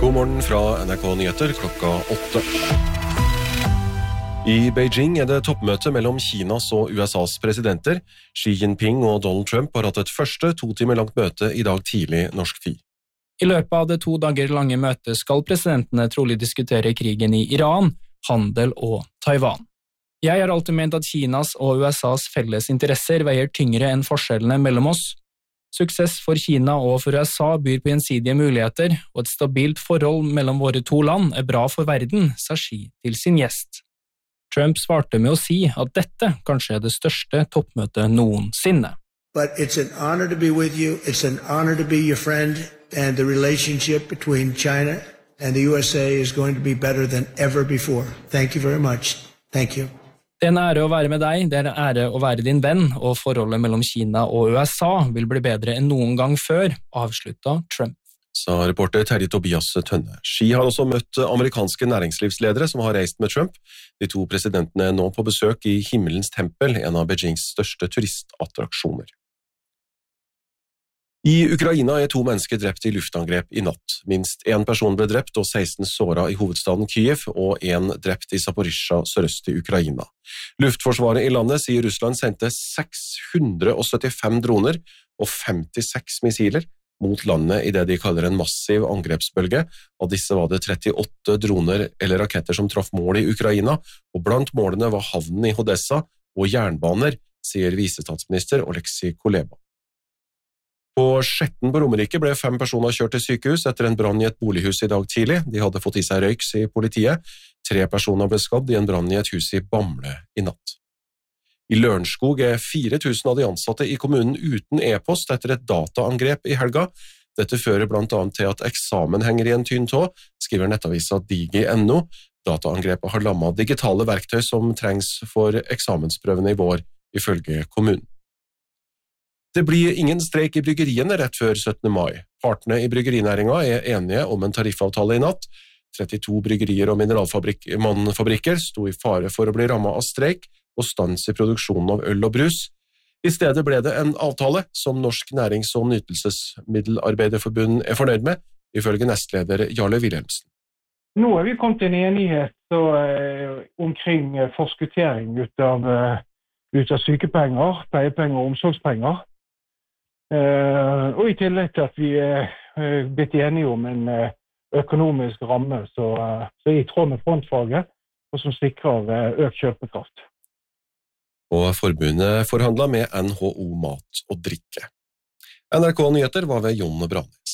God morgen fra NRK Nyheter klokka 8. I Beijing det toppmøte mellom Kinas og USAs presidenter. Xi Jinping og Donald Trump har hatt et første 2 timer langt møte i dag tidlig norsk tid. I løpet av det 2 dager lange møtet skal presidentene trolig diskutere krigen i Iran, handel og Taiwan. Jeg har alltid ment at Kinas og USAs felles interesser veier tyngre enn forskjellene mellom oss. Suksess for Kina og for USA byr på gjensidige muligheter, og et stabilt forhold mellom våre 2 land bra for verden, sa Xi til sin gjest. Trump svarte med å si at dette kanskje det største toppmøtet noensinne. But it's an honor to be with you. It's an honor to be your friend. And the relationship between China and the USA is going to be better than ever before. Thank you very much. Thank you. Det en ære å være med deg, det en ære å være din venn, og forholdet mellom Kina og USA vil bli bedre enn noen gang før, avsluttet Trump. Sa reporter Terje Tobias Tønne. Xi har også møtt amerikanske næringslivsledere som har reist med Trump. De 2 presidentene er nå på besøk i Himmelens tempel, en av Beijings største turistattraksjoner. I Ukraina 2 mennesker drept i luftangrep i natt. Minst 1 person ble drept og 16 såret i hovedstaden Kyiv, og 1 drept i Zaporizjzja sørøst i Ukraina. Luftforsvaret i landet sier Russland sendte 675 droner og 56 missiler mot landet i det de kaller en massiv angrepsbølge. Av disse var det 38 droner eller raketter som traff mål i Ukraina, og blant målene var havnen i Odessa og jernbaner, sier visestatsminister Oleksij Kuleba. På Skjetten på Romerike ble 5 personer kjørt til sykehus etter en brann i et bolighus i dag tidlig. De hadde fått i seg røyk, sier politiet. 3 personer ble skadd i en brann i et hus i Bamble i natt. I Lørenskog 4000 av de ansatte i kommunen uten e-post etter et dataangrep i helga. Dette fører blant annet til at eksamen henger i en tynn tå, skriver nettavisa Digi.no. Dataangrepet har lammet digitale verktøy som trengs for eksamensprøvene i vår, ifølge kommunen. Det blir ingen streik i bryggeriene rett før 17. mai. Partene i bryggerinæringen enige om en tariffavtale i natt. 32 bryggerier og mineralfabrikker sto i fare for å bli rammet av streik og stans i produksjonen av øl og brus. I stedet ble det en avtale som Norsk Nærings- og Nytelsesmiddelarbeiderforbund fornøyd med, ifølge nestleder Jarle Wilhelmsen. Nå vi kommet til en enighet omkring forskuttering ut av sykepenger, pleiepenger og omsorgspenger. Og i tillegg til at vi blitt enige om en økonomisk ramme som i tråd med frontfaget, og som sikrer økt kjøpekraft. Og forbundet forhandlet med NHO Mat og Drikke. NRK Nyheter var ved Jon Branes.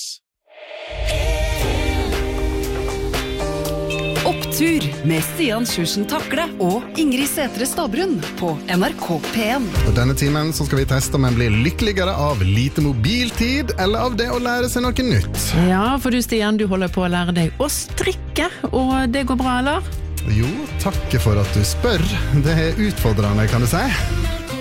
Opptur med Stian Sjursen Takle og Ingrid Sætre Stabrun på NRK P1. Og denne timen så skal vi teste om en blir lykkeligere av lite mobiltid eller av det å lære seg noe nytt. Ja, for du Stian, du holder på å lære deg å strikke, og det går bra, eller? Jo, takk for at du spør. Det er utfordrende, kan du si.